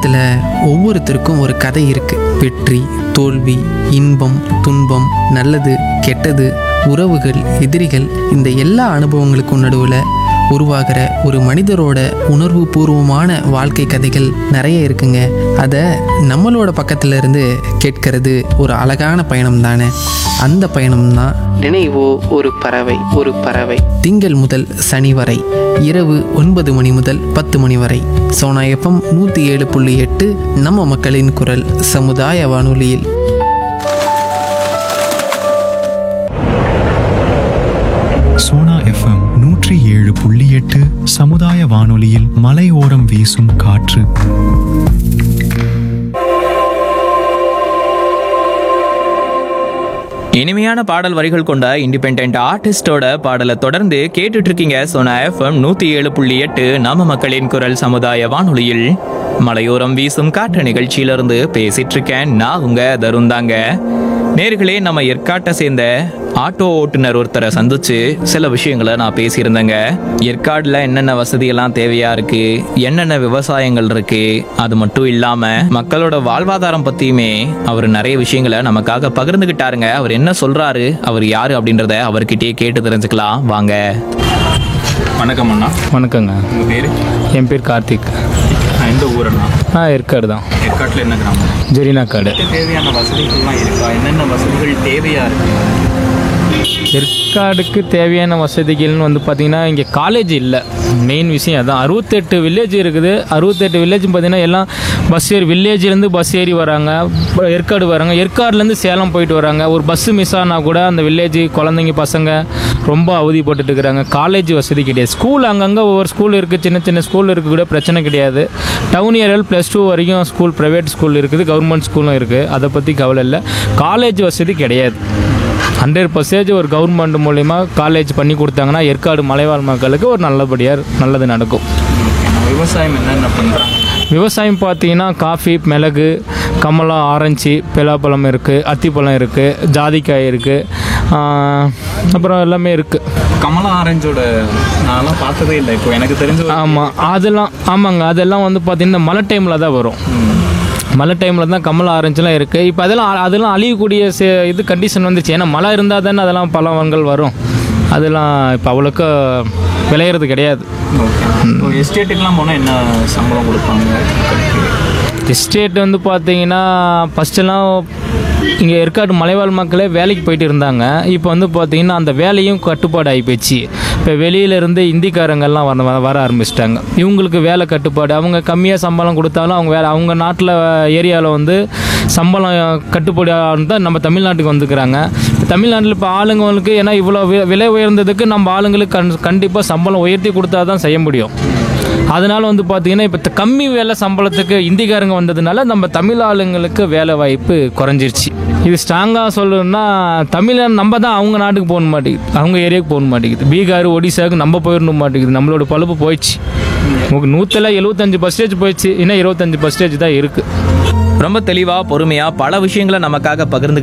உலகத்தில் ஒவ்வொருத்தருக்கும் ஒரு கதை இருக்கு. வெற்றி, தோல்வி, இன்பம், துன்பம், நல்லது, கெட்டது, உறவுகள், எதிரிகள், இந்த எல்லா அனுபவங்களுக்கும் நடுவில் உருவாகிற ஒரு மனிதரோட உணர்வு பூர்வமான வாழ்க்கை கதைகள் நிறைய இருக்குங்க. அதை நம்மளோட பக்கத்துல இருந்து கேட்கறது ஒரு அழகான பயணம் தானே. அந்த பயணம் தான் நினைவோ ஒரு பறவை. ஒரு பறவை திங்கள் முதல் சனி வரை இரவு 9 மணி முதல் 10 மணி வரை சோனா எஃப்எம் 107.8 நம்ம மக்களின் குரல் சமுதாய வானொலியில். சோனா எஃப்எம் 107.8 சமுதாய வானொலியில் மலையோரம் வீசும் காற்று. இனிமையான பாடல் வரிகள் கொண்ட இண்டிபெண்டன்ட் ஆர்டிஸ்டோட பாடலை தொடர்ந்து கேட்டுட்டு இருக்கீங்க. சோனா எஃப்எம் 107.8 நாம மக்களின் குரல் சமுதாய வானொலியில் மலையோரம் வீசும் காற்று நிகழ்ச்சியிலிருந்து பேசிட்டு இருக்கேன். நான் உங்க தருண் தாங்க. நேர்களே, நம்ம ஏற்காட்டை சேர்ந்த ஆட்டோ ஓட்டுநர் ஒருத்தரை சந்திச்சு சில விஷயங்களை நான் பேசியிருந்தேங்க. ஏற்காடுல என்னென்ன வசதியெல்லாம் தேவையா இருக்கு, என்னென்ன விவசாயங்கள் இருக்கு, அது மட்டும் இல்லாம மக்களோட வாழ்வாதாரம் பத்தியுமே அவர் நிறைய விஷயங்களை நமக்காக பகிர்ந்துகிட்டாருங்க. அவர் என்ன சொல்றாரு, அவர் யாரு அப்படின்றத அவர்கிட்டயே கேட்டு தெரிஞ்சுக்கலாம் வாங்க. வணக்கம் அண்ணா. வணக்கங்க. உங்க பேரு? என் பேர் கார்த்திக். எந்த ஊரண்ணா? ஏற்காடு தான். ஏற்காட்டில் என்ன கிராமம்? ஜெரினாக்காடு. தேவையான வசதிகள்லாம் இருக்கா? என்னென்ன வசதிகள் தேவையா இருக்கு? ஏற்காடுக்கு தேவையான வசதிகள்னு வந்து பார்த்திங்கன்னா இங்கே காலேஜ் இல்லை. மெயின் விஷயம் அதான். 68 வில்லேஜ் இருக்குது. 68 வில்லேஜ் பார்த்திங்கன்னா எல்லாம் பஸ் ஏறி வில்லேஜ்லேருந்து பஸ் ஏறி வராங்க, ஏற்காடு வராங்க. ஏற்காடுலேருந்து சேலம் போயிட்டு வராங்க. ஒரு பஸ்ஸு மிஸ் ஆனால் கூட அந்த வில்லேஜ் குழந்தைங்க பசங்க ரொம்ப அவதிப்பட்டுட்டு இருக்கிறாங்க. காலேஜ் வசதி கிடையாது. ஸ்கூல் அங்கங்கே ஒவ்வொரு ஸ்கூல் இருக்குது, சின்ன சின்ன ஸ்கூல் இருக்குது, கூட பிரச்சனை கிடையாது. டவுன் ஏரியாவில் +2 வரைக்கும் ஸ்கூல், ப்ரைவேட் ஸ்கூல் இருக்குது, கவர்மெண்ட் ஸ்கூலும் இருக்குது. அதை பற்றி கவலை இல்லை. காலேஜ் வசதி கிடையாது. 100% ஒரு கவர்மெண்ட் மூலிமா காலேஜ் பண்ணி கொடுத்தாங்கன்னா ஏற்காடு மலைவாழ் மக்களுக்கு ஒரு நல்லது நடக்கும். விவசாயம் என்னென்ன பண்ணுறாங்க? விவசாயம் பார்த்தீங்கன்னா காஃபி, மிளகு, கமலா, ஆரஞ்சு, பலாப்பழம் இருக்குது, அத்திப்பழம் இருக்குது, ஜாதிக்காய் இருக்குது, அப்புறம் எல்லாமே இருக்குது. கமலா ஆரஞ்சோட நான்லாம் பார்த்ததே இல்லை. இப்போ எனக்கு தெரிஞ்ச ஆமாங்க. அதெல்லாம் வந்து பார்த்திங்கன்னா மழை டைமில் தான் வரும். மழை டைமில் தான் கமலா ஆரஞ்சுலாம் இருக்குது. இப்போ அதெல்லாம் அழியக்கூடிய இது கண்டிஷன் வந்துச்சு. ஏன்னா மழை இருந்தால் தானே அதெல்லாம் பழங்கள் வரும். அதெல்லாம் இப்போ அவ்வளோக்கு விளையிறது கிடையாது. எஸ்டேட்டுக்கெலாம் போனால் என்ன சம்பளம் கொடுப்பாங்க? எஸ்டேட் வந்து பார்த்தீங்கன்னா ஃபஸ்ட்டெல்லாம் இங்கே ஏற்காடு மலைவாழ் மக்களே வேலைக்கு போயிட்டு இருந்தாங்க. இப்போ வந்து பார்த்திங்கன்னா அந்த வேலையும் கட்டுப்பாடு ஆகிப்போச்சு. இப்போ வெளியிலேருந்து இந்திக்காரங்கள்லாம் வர ஆரம்பிச்சிட்டாங்க. இவங்களுக்கு வேலை கட்டுப்பாடு. அவங்க கம்மியாக சம்பளம் கொடுத்தாலும் அவங்க நாட்டில் ஏரியாவில் வந்து சம்பளம் கட்டுப்பாடு தான் நம்ம தமிழ்நாட்டுக்கு வந்துக்கிறாங்க. தமிழ்நாட்டில் இப்போ ஆளுங்களுக்கு ஏன்னா இவ்வளோ விலை உயர்ந்ததுக்கு நம்ம ஆளுங்களுக்கு கண்டிப்பாக சம்பளம் உயர்த்தி கொடுத்தா தான் செய்ய முடியும். அதனால் வந்து பார்த்திங்கன்னா இப்போ கம்மி வேலை சம்பளத்துக்கு இந்திக்காரங்க வந்ததுனால நம்ம தமிழ் ஆளுங்களுக்கு வேலை வாய்ப்பு குறைஞ்சிருச்சு. இது ஸ்ட்ராங்காக சொல்லணும்னா தமிழன் நம்ம தான் அவங்க நாட்டுக்கு போக மாட்டேங்குது, அவங்க ஏரியாவுக்கு போக மாட்டேங்குது. பீகார், ஒடிசாவுக்கு நம்ம போயிடணும் மாட்டேங்குது. நம்மளோட பழுப்பு போயிடுச்சு. 175% போயிடுச்சு. இன்னும் 25% தான் இருக்குது. ரொம்ப தெளிவாக பொறுமையாக பல விஷயங்களை நமக்காக பகிர்ந்து